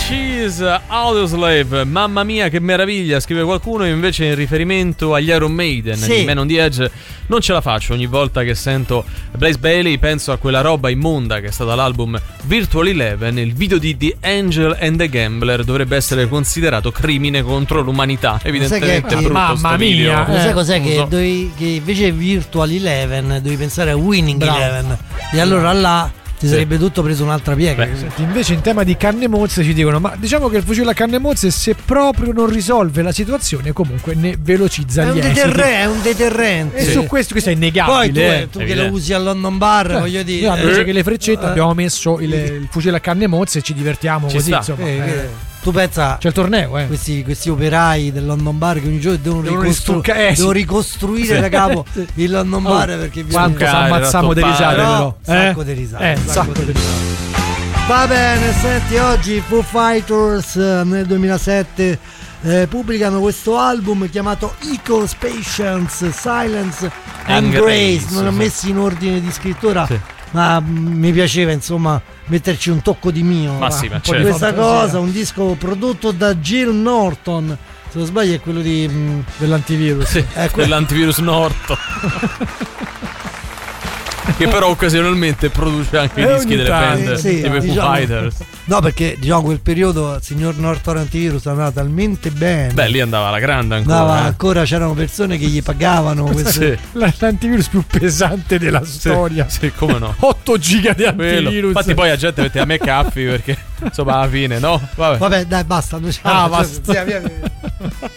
She's Audioslave, mamma mia che meraviglia, scrive qualcuno. Invece in riferimento agli Iron Maiden, sì, di Man on the Edge, non ce la faccio. Ogni volta che sento Blaze Bayley penso a quella roba immonda che è stata l'album Virtual Eleven. Il video di The Angel and the Gambler dovrebbe essere considerato crimine contro l'umanità. Evidentemente è brutto. Mamma mia, sai cos'è che invece Virtual Eleven dovevi pensare a Winning Eleven, e allora là ti sarebbe tutto preso un'altra piega. Senti, invece in tema di canne mozze ci dicono: ma diciamo che il fucile a canne mozze, se proprio non risolve la situazione, comunque ne velocizza gli esiti. È un deterrente. E su questo è innegabile. Poi tu che lo usi al London Bar, voglio dire, invece che le freccette abbiamo messo il fucile a canne mozze e ci divertiamo così, insomma. Tu pensa, c'è il torneo, questi operai del London Bar che ogni giorno devono ricostruire da capo il London Bar, perché quanto ci ammazziamo di risate, però. Sacco di risate. Va bene, senti, oggi Foo Fighters nel 2007 pubblicano questo album chiamato Echoes, Patience, Silence and Grace. Non l'ho messi in ordine di scrittura, ma mi piaceva insomma metterci un tocco di mio. Ma sì, ma certo. Questa cosa, un disco prodotto da Jill Norton, se non sbaglio è quello dell'antivirus. Sì, dell'antivirus Norton. Che però occasionalmente produce anche i dischi delle band tipo Foo Fighters. No, perché diciamo quel periodo il signor Norton Antivirus andava talmente bene. Beh, lì andava alla grande ancora. Ancora c'erano persone che gli pagavano l'antivirus più pesante della storia. Sì, come no. 8 giga di antivirus. Infatti poi la gente mette a McAfee perché insomma alla fine, no? Vabbè, dai, basta. Basta. Via.